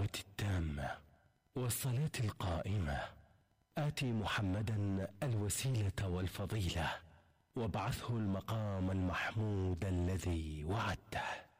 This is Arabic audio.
الدعوة التامة والصلاة القائمة آت محمدا الوسيلة والفضيلة وابعثه المقام المحمود الذي وعدته.